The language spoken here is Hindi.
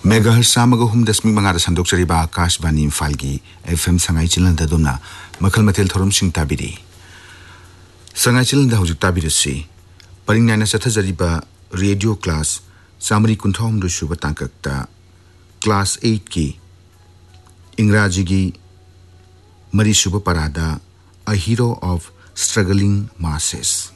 मेगाहर्ट्ज सामगा हुम दशमिक मंगा संदोक्चरिबा आकाशवाणी इम्फालगी एफएम संगाई चिलन ददुना मखल मथेल थोरम सिंह ताबिरी संगाई चिलन दा हुजुक ताबिरसी परिंगनाना सथजरिबा रेडियो क्लास सामरी कुंथौम दुसुबा तांककता क्लास 8 की इंग्राजी की मरीसुबा परादा a hero of struggling masses